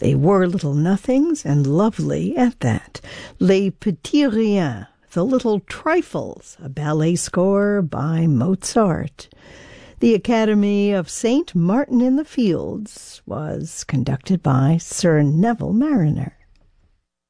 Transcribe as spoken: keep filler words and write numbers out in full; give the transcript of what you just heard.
They were little nothings, and lovely at that. Les Petits Riens, The Little Trifles, a ballet score by Mozart. The Academy of Saint Martin in the Fields was conducted by Sir Neville Mariner.